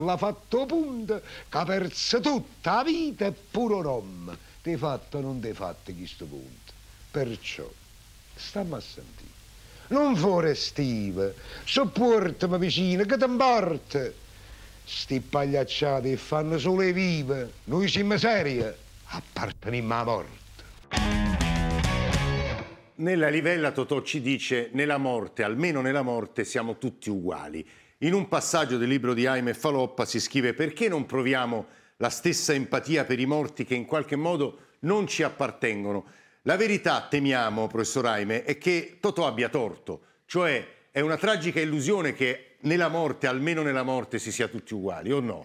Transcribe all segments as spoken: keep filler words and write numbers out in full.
L'ha fatto punto, che ha perso tutta la vita e pure Rom. Di fatto non di fatto chi sto punto. Perciò, stammi a sentire. Non fuori Steve, sopportami vicino, che ti importa? Sti pagliacciati fanno solo le vive, noi siamo serie, apparteniamo alla morte. Nella livella Totò ci dice: nella morte, almeno nella morte, siamo tutti uguali. In un passaggio del libro di Jaime Faloppa si scrive: perché non proviamo la stessa empatia per i morti che in qualche modo non ci appartengono? La verità, temiamo, professor Jaime, è che Totò abbia torto, cioè è una tragica illusione che nella morte, almeno nella morte, si sia tutti uguali, o no?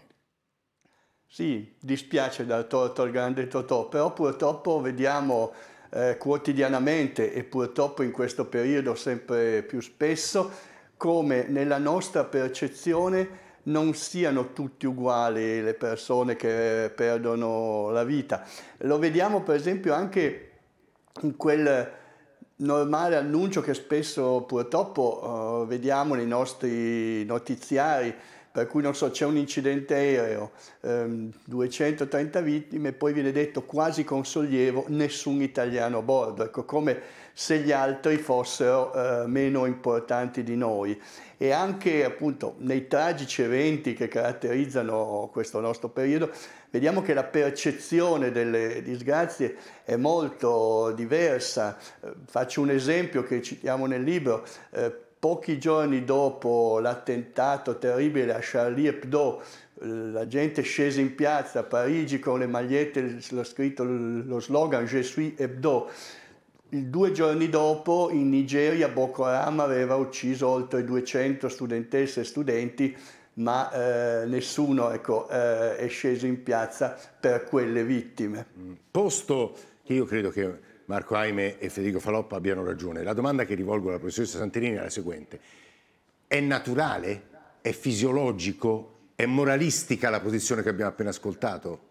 Sì, dispiace dal torto al grande Totò, però purtroppo vediamo eh, quotidianamente e purtroppo in questo periodo sempre più spesso come nella nostra percezione non siano tutti uguali le persone che perdono la vita. Lo vediamo per esempio anche in quel normale annuncio che spesso purtroppo uh, vediamo nei nostri notiziari, per cui non so, c'è un incidente aereo, ehm, duecentotrenta vittime, poi viene detto quasi con sollievo nessun italiano a bordo, ecco, come se gli altri fossero eh, meno importanti di noi. E anche appunto nei tragici eventi che caratterizzano questo nostro periodo vediamo che la percezione delle disgrazie è molto diversa. Eh, faccio un esempio che citiamo nel libro. Eh, pochi giorni dopo l'attentato terribile a Charlie Hebdo, la gente scese in piazza a Parigi con le magliette, l'ho scritto lo slogan Je suis Hebdo. Il due giorni dopo in Nigeria Boko Haram aveva ucciso oltre duecento studentesse e studenti, ma eh, nessuno ecco, eh, è sceso in piazza per quelle vittime. Posto che io credo che Marco Jaime e Federico Faloppa abbiano ragione, la domanda che rivolgo alla professoressa Santerini è la seguente: è naturale? È fisiologico? È moralistica la posizione che abbiamo appena ascoltato?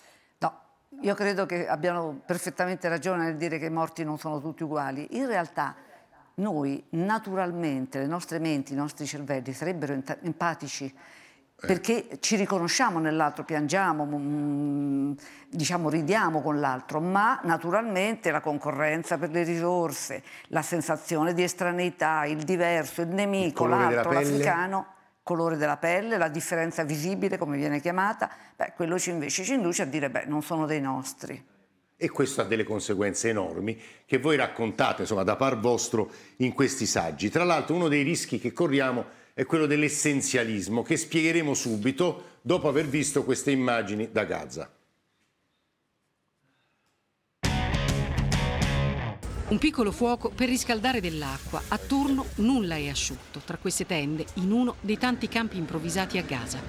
Io credo che abbiano perfettamente ragione nel dire che i morti non sono tutti uguali. In realtà noi naturalmente, le nostre menti, i nostri cervelli sarebbero empatici perché ci riconosciamo nell'altro, piangiamo, mm, diciamo ridiamo con l'altro, ma naturalmente la concorrenza per le risorse, la sensazione di estraneità, il diverso, il nemico, l'altro, l'africano, colore della pelle, la differenza visibile come viene chiamata, beh, quello ci invece ci induce a dire beh, non sono dei nostri. E questo ha delle conseguenze enormi che voi raccontate, insomma, da par vostro in questi saggi. Tra l'altro uno dei rischi che corriamo è quello dell'essenzialismo, che spiegheremo subito dopo aver visto queste immagini da Gaza. Un piccolo fuoco per riscaldare dell'acqua. Attorno nulla è asciutto, tra queste tende, in uno dei tanti campi improvvisati a Gaza.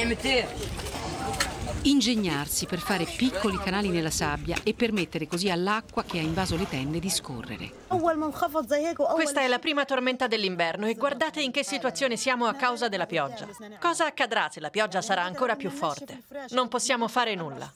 Ingegnarsi per fare piccoli canali nella sabbia e permettere così all'acqua che ha invaso le tende di scorrere. Questa è la prima tormenta dell'inverno e guardate in che situazione siamo a causa della pioggia. Cosa accadrà se la pioggia sarà ancora più forte? Non possiamo fare nulla.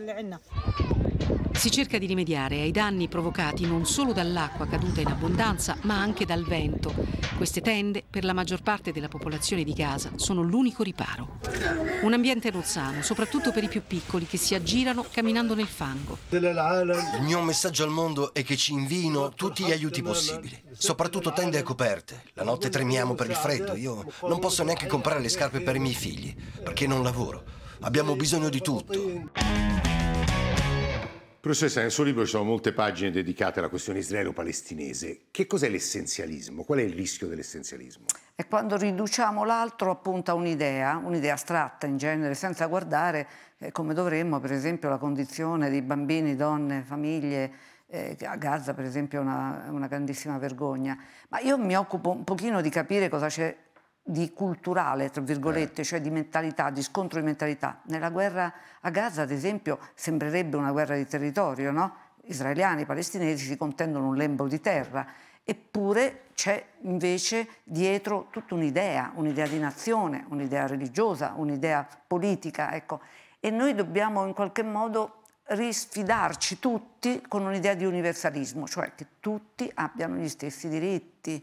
Si cerca di rimediare ai danni provocati non solo dall'acqua caduta in abbondanza, ma anche dal vento. Queste tende, per la maggior parte della popolazione di Gaza, sono l'unico riparo. Un ambiente non sano, soprattutto per i più piccoli che si aggirano camminando nel fango. Il mio messaggio al mondo è che ci invino tutti gli aiuti possibili, soprattutto tende e coperte. La notte tremiamo per il freddo. Io non posso neanche comprare le scarpe per i miei figli, perché non lavoro. Abbiamo bisogno di tutto. Professoressa, nel suo libro ci sono molte pagine dedicate alla questione israelo-palestinese. Che cos'è l'essenzialismo? Qual è il rischio dell'essenzialismo? È quando riduciamo l'altro appunto a un'idea, un'idea astratta in genere, senza guardare eh, come dovremmo, per esempio, la condizione di bambini, donne, famiglie. Eh, a Gaza, per esempio, è una, una grandissima vergogna. Ma io mi occupo un pochino di capire cosa c'è di culturale, tra virgolette, cioè di mentalità, di scontro di mentalità. Nella guerra a Gaza, ad esempio, sembrerebbe una guerra di territorio, no? Israeliani e palestinesi si contendono un lembo di terra, eppure c'è invece dietro tutta un'idea, un'idea di nazione, un'idea religiosa, un'idea politica, ecco. E noi dobbiamo in qualche modo risfidarci tutti con un'idea di universalismo, cioè che tutti abbiano gli stessi diritti.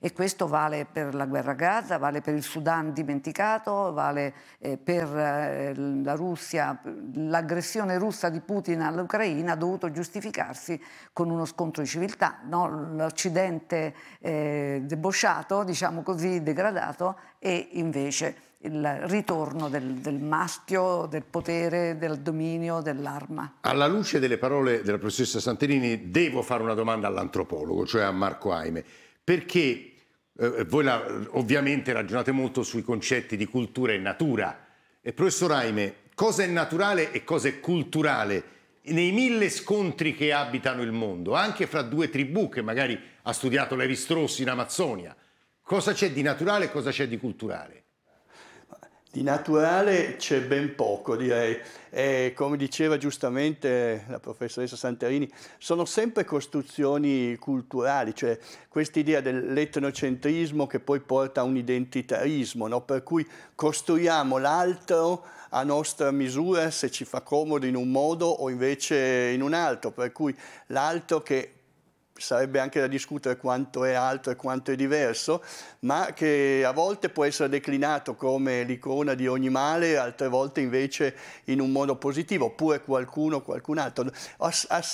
E questo vale per la guerra a Gaza, vale per il Sudan dimenticato, vale eh, per eh, la Russia, l'aggressione russa di Putin all'Ucraina ha dovuto giustificarsi con uno scontro di civiltà, no? L'Occidente eh, debosciato, diciamo così, degradato, e invece il ritorno del, del maschio, del potere, del dominio, dell'arma. Alla luce delle parole della professoressa Santerini devo fare una domanda all'antropologo, cioè a Marco Aime, perché eh, voi la, ovviamente ragionate molto sui concetti di cultura e natura. E professor Aime, cosa è naturale e cosa è culturale nei mille scontri che abitano il mondo, anche fra due tribù che magari ha studiato Levi-Strauss in Amazzonia? Cosa c'è di naturale e cosa c'è di culturale? Di naturale c'è ben poco, direi. E come diceva giustamente la professoressa Santerini, sono sempre costruzioni culturali, cioè quest'idea dell'etnocentrismo che poi porta a un identitarismo, no? Per cui costruiamo l'altro a nostra misura, se ci fa comodo in un modo o invece in un altro, per cui l'altro che sarebbe anche da discutere quanto è altro e quanto è diverso, ma che a volte può essere declinato come l'icona di ogni male, altre volte invece in un modo positivo, oppure qualcuno, qualcun altro. Ha, ha